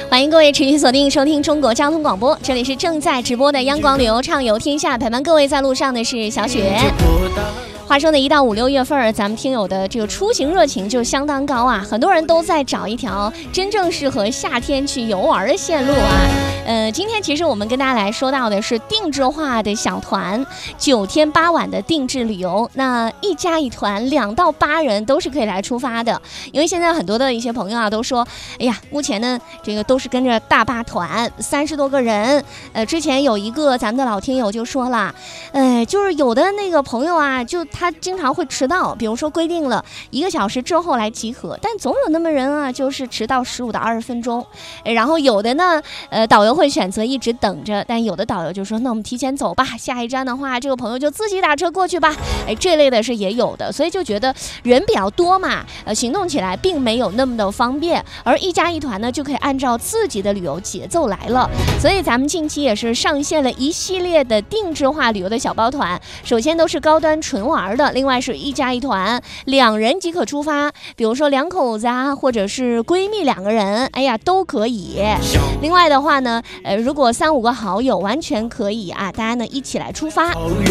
欢迎各位持续锁定收听中国交通广播，这里是正在直播的央广旅游畅游天下，陪伴各位在路上的是小雪。话说呢，一到5、6月份，咱们听友的这个出行热情就相当高啊，很多人都在找一条真正适合夏天去游玩的线路啊。今天其实我们跟大家来说到的是定制化的小团，9天8晚的定制旅游。那一家一团，2到8人都是可以来出发的。因为现在很多的一些朋友啊都说，哎呀，目前呢这个都是跟着大巴团，30多个人。之前有一个咱们的老听友就说了，就是有的那个朋友啊，就他经常会迟到，比如说规定了1个小时之后来集合，但总有那么人啊，就是迟到15到20分钟。然后有的呢，导游会选择一直等着，但有的导游就说，那我们提前走吧，下一站的话，这个朋友就自己打车过去吧。这类的是也有的，所以就觉得人比较多嘛，行动起来并没有那么的方便，而一家一团呢，就可以按照自己的旅游节奏来了。所以咱们近期也是上线了一系列的定制化旅游的小包团，首先都是高端纯玩的，另外是一家一团，2人即可出发，比如说2口子啊，或者是闺蜜2个人，哎呀都可以。另外的话呢，如果3、5个好友完全可以啊，大家呢一起来出发。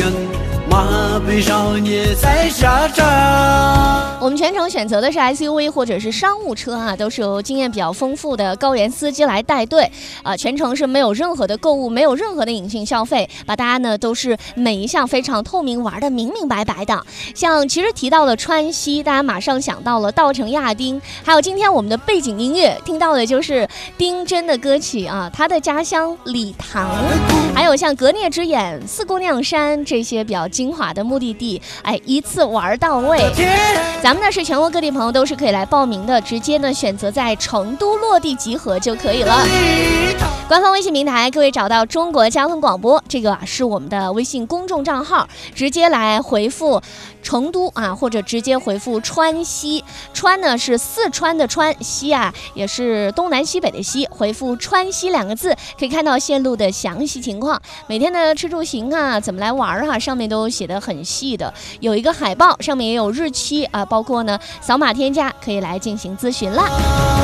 我们全程选择的是 SUV 或者是商务车啊，都是由经验比较丰富的高原司机来带队啊，全程是没有任何的购物，没有任何的隐性消费，把大家呢都是每一项非常透明，玩的明明白白的。像其实提到了川西，大家马上想到了稻城亚丁，还有今天我们的背景音乐听到的就是丁真的歌曲啊，他的家乡理塘，还有像格聂之眼、四姑娘山这些比较精华的目的地，一次玩到位。咱们呢是全国各地朋友都是可以来报名的，直接呢选择在成都落地集合就可以了。官方微信平台，各位找到中国交通广播，这个是我们的微信公众账号，直接来回复成都啊，或者直接回复川西。川呢是四川的川，西啊也是东南西北的西，回复川西2个字，可以看到线路的详细情况，每天的吃住行啊，怎么来玩啊，上面都写得很细的，有一个海报，上面也有日期啊，包括呢扫码添加可以来进行咨询啦。